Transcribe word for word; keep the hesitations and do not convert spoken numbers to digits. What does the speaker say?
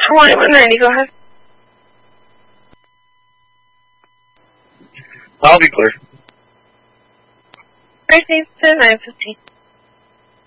twenty-one ninety, go ahead. I'll be clear. Racing to nine fifteen.